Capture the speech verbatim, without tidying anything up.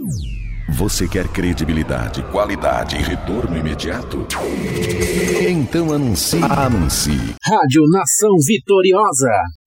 Você quer credibilidade, qualidade e retorno imediato? Então anuncie. Anuncie. Rádio Nação Vitoriosa.